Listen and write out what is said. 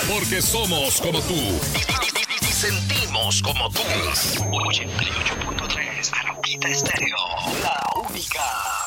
Porque somos como tú. Y sentimos como tú. Oye, Play 8.3, Arauquita Estéreo, la única.